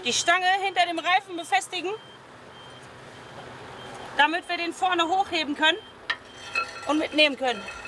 die Stange hinter dem Reifen befestigen, damit wir den vorne hochheben können und mitnehmen können.